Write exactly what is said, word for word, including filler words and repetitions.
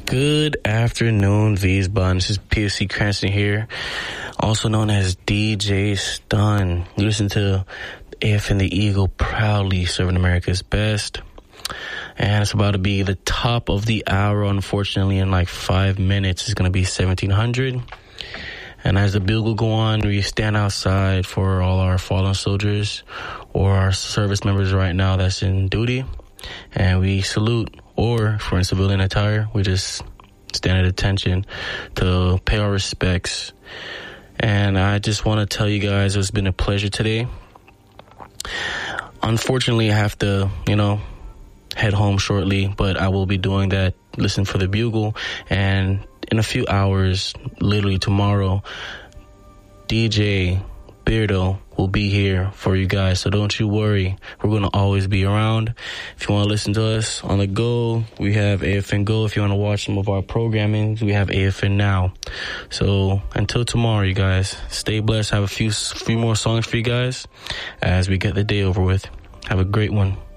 Good afternoon, Wiesbaden. This is P F C Cranston here, also known as D J Stun. You listen to A F N The Eagle, proudly serving America's best. And it's about to be the top of the hour, unfortunately, in like five minutes. It's going to be seventeen hundred. And as the bugle go on, we stand outside for all our fallen soldiers or our service members right now that's in duty. And we salute, or if we're in civilian attire, we just stand at attention to pay our respects. And I just want to tell you guys it's been a pleasure today. Unfortunately, I have to, you know, head home shortly, but I will be doing that, listen for the bugle. And in a few hours, literally tomorrow, D J Beardo will be here for you guys, so don't you worry. We're going to always be around. If you want to listen to us on the go, we have A F N Go. If you want to watch some of our programming, we have A F N Now. So until tomorrow, you guys, stay blessed. Have a few, few more songs for you guys as we get the day over with. Have a great one.